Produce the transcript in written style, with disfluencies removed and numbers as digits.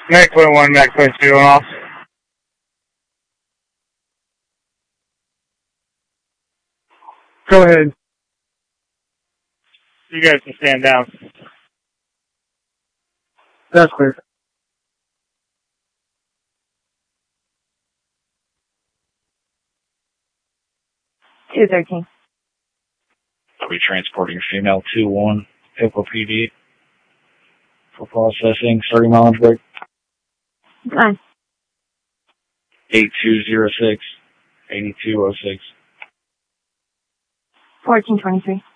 Mac 1, Mac 2 on off. Go ahead. You guys can stand down. That's clear. Two 13. I'll be transporting female 2-1, Hippo PD for processing, starting mileage break. 9. 8206, 8206. 1423.